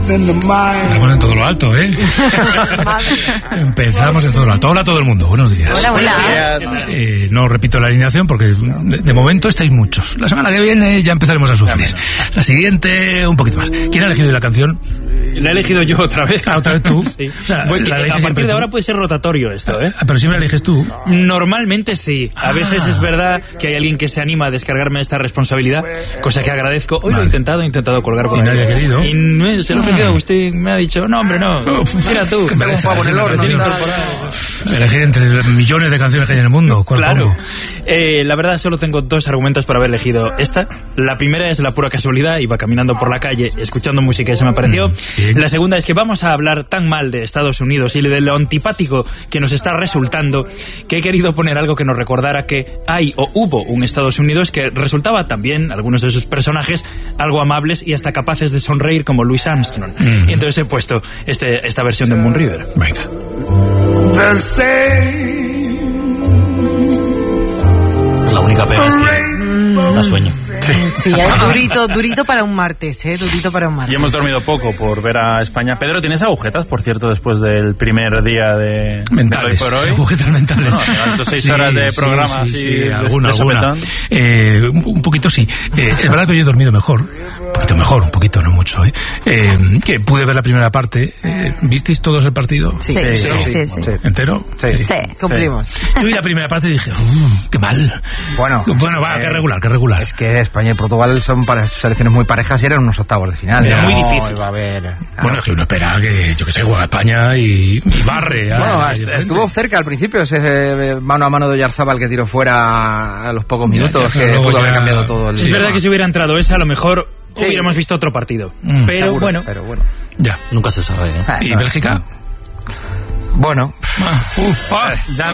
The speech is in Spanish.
Estamos en todo lo alto, ¿eh? Empezamos en todo lo alto. Hola a todo el mundo, buenos días. Hola. No repito la alineación porque de momento estáis muchos. La semana que viene ya empezaremos a sufrir. La siguiente, un poquito más. ¿Quién ha elegido la canción? La he elegido yo otra vez. ¿Otra vez tú? Sí. O sea, a partir de ahora puede ser rotatorio esto, ¿eh? Pero siempre la eliges tú. Normalmente sí. A veces es verdad que hay alguien que se anima a descargarme esta responsabilidad, cosa que agradezco. Hoy lo he intentado colgar por ahí. Y nadie ha querido. Y se lo he ofrecido a Agustín, me ha dicho, no hombre, no. Mira tú. Que me un pavo en el horno. Elegir entre millones de canciones que hay en el mundo. Claro. La verdad solo tengo dos argumentos para haber elegido esta. La primera es la pura casualidad. Iba caminando por la calle escuchando música y se me apareció. La segunda es que vamos a hablar tan mal de Estados Unidos y de lo antipático que nos está resultando, que he querido poner algo que nos recordara que hay o hubo un Estados Unidos que resultaba también, algunos de sus personajes, algo amables y hasta capaces de sonreír como Louis Armstrong. Y entonces he puesto esta versión de Moon River. Venga. La única pega es que da sueño. Sí, durito para un martes, durito para un martes. Y hemos dormido poco por ver a España. Pedro, ¿tienes agujetas, por cierto, después del primer día de mentales, de hoy por hoy? Agujetas mentales. No, estos 6 horas de programa. Sí, alguna. Un poquito sí. Es verdad que yo he dormido mejor. Un poquito, no mucho. Que pude ver la primera parte. ¿Visteis todos el partido? Sí. ¿Entero? Sí, cumplimos. Yo vi la primera parte y dije, qué mal. Bueno, qué regular. Es que España y Portugal son selecciones muy parejas y eran unos octavos de final. Era muy difícil. Va a haber, bueno, es que uno espera que, yo que sé, juega España y barre. Bueno, estuvo cerca al principio ese mano a mano de Oyarzábal que tiró fuera a los pocos minutos, que pudo haber cambiado todo el Es verdad que si hubiera entrado esa, a lo mejor hubiéramos visto otro partido. Pero seguro, bueno. Ya. Nunca se sabe, ¿eh? ¿Y Bélgica? Bueno. Ya